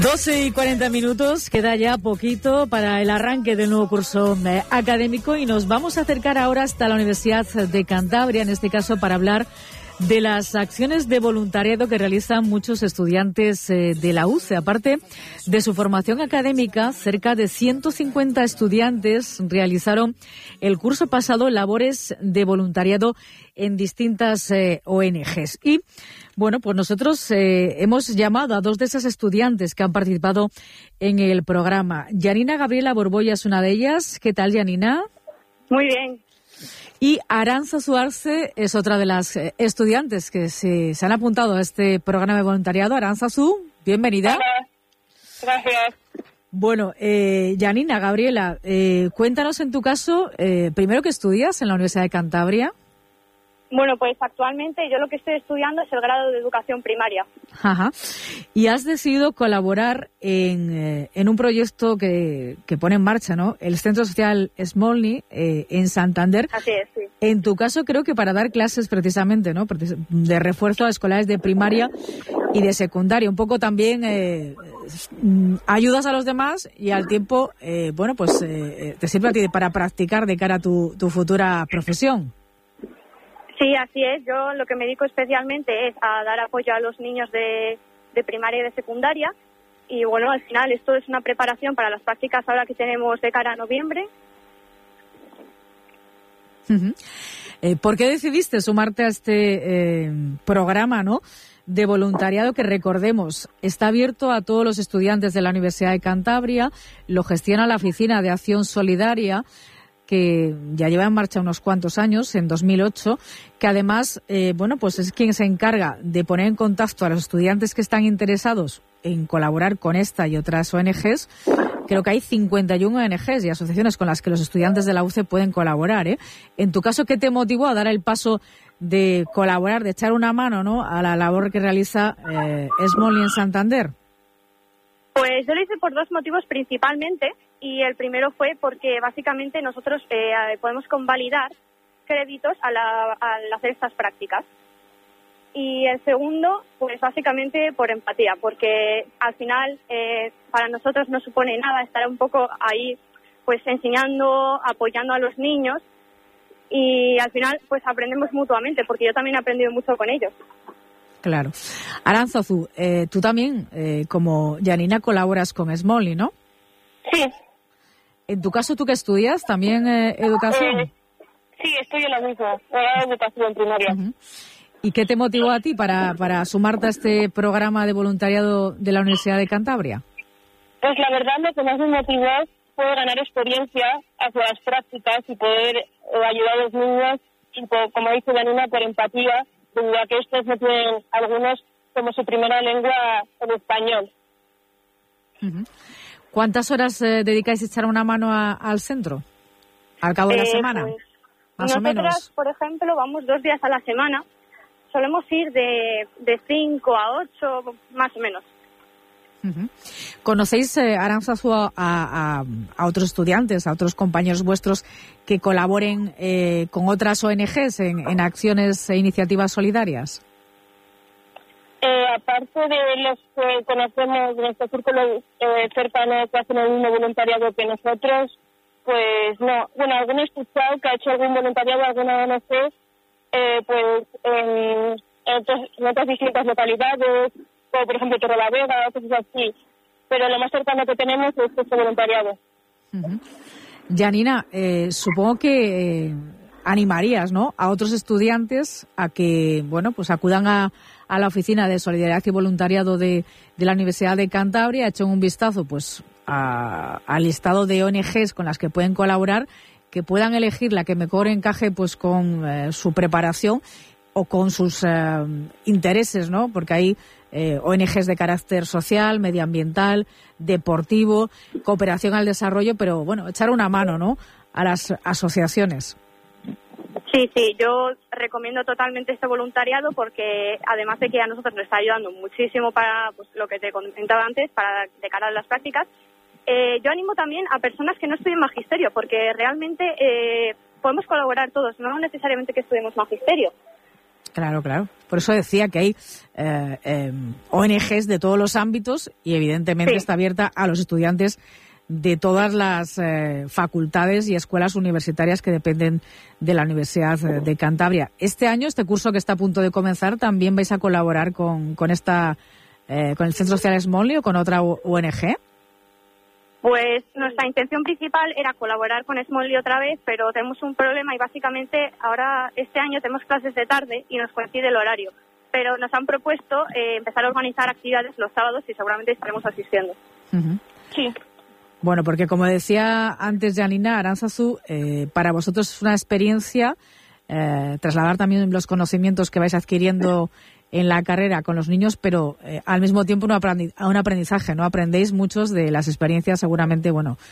12:40, queda ya poquito para el arranque del nuevo curso académico y nos vamos a acercar ahora hasta la Universidad de Cantabria, en este caso para hablar de las acciones de voluntariado que realizan muchos estudiantes de la UCE. Aparte de su formación académica, cerca de 150 estudiantes realizaron el curso pasado labores de voluntariado en distintas ONGs. Y bueno, pues nosotros hemos llamado a dos de esas estudiantes que han participado en el programa. Yanina Gabriela Borbolla es una de ellas. ¿Qué tal, Yanina? Muy bien. Y Arantzazu Arce es otra de las estudiantes que se han apuntado a este programa de voluntariado. Arantzazu, bienvenida. Hola. Gracias. Bueno, Yanina Gabriela, cuéntanos en tu caso, primero, ¿qué estudias en la Universidad de Cantabria? Bueno, pues actualmente yo lo que estoy estudiando es el grado de educación primaria. Ajá. Y has decidido colaborar en un proyecto que pone en marcha, ¿no? El Centro Social Smolny en Santander. Así es, sí. En tu caso creo que para dar clases precisamente, ¿no? De refuerzo a escolares de primaria y de secundaria. Un poco también ayudas a los demás y al tiempo, bueno, pues te sirve a ti para practicar de cara a tu futura profesión. Sí, así es. Yo lo que me dedico especialmente es a dar apoyo a los niños de primaria y de secundaria. Y bueno, al final esto es una preparación para las prácticas ahora que tenemos de cara a noviembre. Uh-huh. ¿Por qué decidiste sumarte a este programa, ¿no?, de voluntariado que, recordemos, está abierto a todos los estudiantes de la Universidad de Cantabria? Lo gestiona la Oficina de Acción Solidaria, que ya lleva en marcha unos cuantos años, en 2008, que además, bueno, pues es quien se encarga de poner en contacto a los estudiantes que están interesados en colaborar con esta y otras ONGs. Creo que hay 51 ONGs y asociaciones con las que los estudiantes de la UCE pueden colaborar, ¿eh? En tu caso, ¿qué te motivó a dar el paso de colaborar, de echar una mano, ¿no?, a la labor que realiza Smolny en Santander? Pues yo lo hice por dos motivos principalmente, y el primero fue porque básicamente nosotros podemos convalidar créditos al hacer estas prácticas. Y el segundo, pues básicamente por empatía, porque al final para nosotros no supone nada estar un poco ahí pues enseñando, apoyando a los niños, y al final pues aprendemos mutuamente, porque yo también he aprendido mucho con ellos. Claro. Arantzazu, tú también, como Yanina, colaboras con Smolny, ¿no? Sí. En tu caso, ¿tú qué estudias? ¿También educación? Sí, estoy en la misma, educación primaria. Uh-huh. ¿Y qué te motivó a ti para sumarte a este programa de voluntariado de la Universidad de Cantabria? Pues la verdad, lo que más me motivó fue ganar experiencia hacia las prácticas y poder ayudar a los niños, y como dice Yanina, por empatía, debido a que estos no tienen algunos como su primera lengua el español. Uh-huh. ¿Cuántas horas dedicáis a echar una mano al centro? ¿Al cabo de la semana? Pues, más o menos. Nosotras, por ejemplo, vamos 2 días a la semana. Solemos ir de 5 a 8, más o menos. Uh-huh. ¿Conocéis, Arantzazu, a otros estudiantes, a otros compañeros vuestros que colaboren con otras ONGs en acciones e iniciativas solidarias? Aparte de los que conocemos de nuestro círculo cercano que hacen el mismo voluntariado que nosotros, pues no. Bueno, alguno he escuchado que ha hecho algún voluntariado, alguna ONG, pues en otras distintas localidades, como por ejemplo Torrelavega o cosas así. Pero lo más cercano que tenemos es este voluntariado. Uh-huh. Yanina, supongo que animarías, ¿no?, a otros estudiantes a que, bueno, pues acudan a la Oficina de Solidaridad y Voluntariado de la Universidad de Cantabria, echen un vistazo pues al listado de ONGs con las que pueden colaborar, que puedan elegir la que mejor encaje pues con su preparación o con sus intereses, ¿no? Porque hay ONGs de carácter social, medioambiental, deportivo, cooperación al desarrollo, pero bueno, echar una mano, ¿no?, a las asociaciones. Sí, yo recomiendo totalmente este voluntariado porque además de que a nosotros nos está ayudando muchísimo para pues, lo que te comentaba antes, para de cara a las prácticas, yo animo también a personas que no estudien magisterio, porque realmente podemos colaborar todos, no necesariamente que estudiemos magisterio. Claro. Por eso decía que hay ONGs de todos los ámbitos y evidentemente está abierta a los estudiantes de todas las facultades y escuelas universitarias que dependen de la Universidad de Cantabria. Este año, este curso que está a punto de comenzar, ¿también vais a colaborar con el Centro Social Smalley o con otra ONG? Pues nuestra intención principal era colaborar con Smalley otra vez, pero tenemos un problema y básicamente ahora este año tenemos clases de tarde y nos coincide el horario. Pero nos han propuesto empezar a organizar actividades los sábados y seguramente estaremos asistiendo. Uh-huh. Sí. Bueno, porque como decía antes Janina, Arantzazu, para vosotros es una experiencia trasladar también los conocimientos que vais adquiriendo en la carrera con los niños, pero al mismo tiempo un aprendizaje, ¿no? Aprendéis muchos de las experiencias seguramente,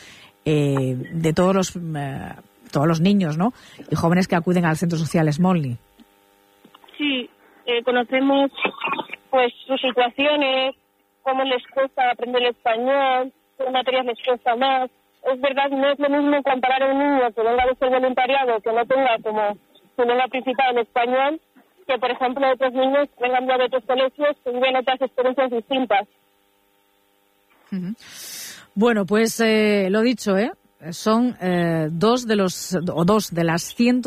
de todos los niños, ¿no? Y jóvenes que acuden al Centro Social Smalley. Sí, conocemos pues sus situaciones, cómo les cuesta aprender el español, qué materias les cuesta más. Es verdad, no es lo mismo comparar a un niño que venga de ser voluntariado, que no tenga como su lengua principal el español, que por ejemplo otros niños que vengan de otros colegios que viven otras experiencias distintas. Uh-huh. Bueno, pues lo dicho, son dos de las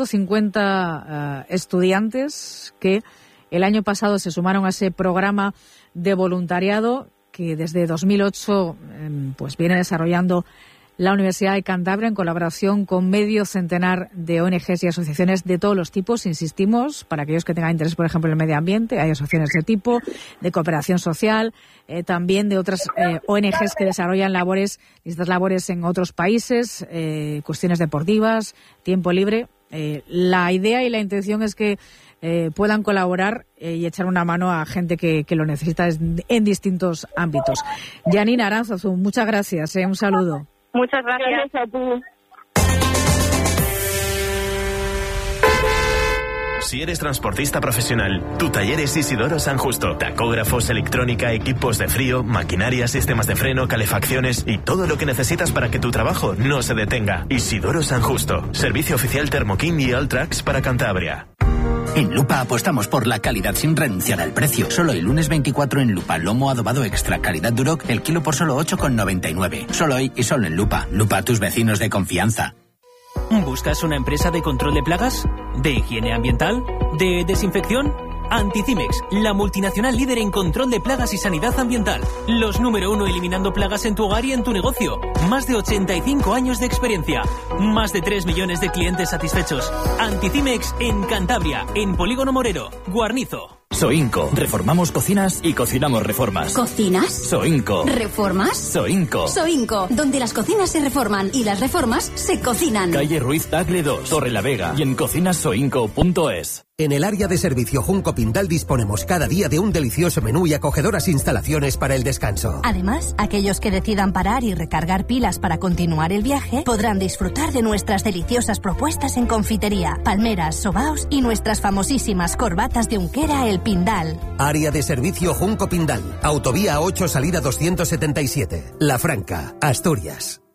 150 estudiantes que el año pasado se sumaron a ese programa de voluntariado que desde 2008 pues viene desarrollando la Universidad de Cantabria en colaboración con medio centenar de ONGs y asociaciones de todos los tipos, insistimos, para aquellos que tengan interés, por ejemplo, en el medio ambiente. Hay asociaciones de tipo, de cooperación social, también de otras ONGs que desarrollan distintas labores en otros países, cuestiones deportivas, tiempo libre. La idea y la intención es que puedan colaborar y echar una mano a gente que lo necesita en distintos ámbitos. Janina Arantzazu, muchas gracias. Un saludo. Muchas gracias a ti. Si eres transportista profesional, tu taller es Isidoro San Justo. Tacógrafos, electrónica, equipos de frío, maquinaria, sistemas de freno, calefacciones y todo lo que necesitas para que tu trabajo no se detenga. Isidoro San Justo. Servicio oficial Thermokin y Altrax para Cantabria. En Lupa apostamos por la calidad sin renunciar al precio. Solo el lunes 24 en Lupa, lomo adobado extra calidad Duroc, el kilo por solo 8,99. Solo hoy y solo en Lupa. Lupa, tus vecinos de confianza. ¿Buscas una empresa de control de plagas? ¿De higiene ambiental? ¿De desinfección? Anticimex, la multinacional líder en control de plagas y sanidad ambiental. Los número 1 eliminando plagas en tu hogar y en tu negocio. Más de 85 años de experiencia. Más de 3 millones de clientes satisfechos. Anticimex en Cantabria, en Polígono Morero, Guarnizo. Soinco. Reformamos cocinas y cocinamos reformas. ¿Cocinas? Soinco. ¿Reformas? Soinco. Soinco, donde las cocinas se reforman y las reformas se cocinan. Calle Ruiz Tagle 2, Torre la Vega y en cocinasoinco.es. En el área de servicio Junco Pindal disponemos cada día de un delicioso menú y acogedoras instalaciones para el descanso. Además, aquellos que decidan parar y recargar pilas para continuar el viaje podrán disfrutar de nuestras deliciosas propuestas en confitería, palmeras, sobaos y nuestras famosísimas corbatas de Unquera El Pindal. Área de servicio Junco Pindal, Autovía 8 salida 277, La Franca, Asturias.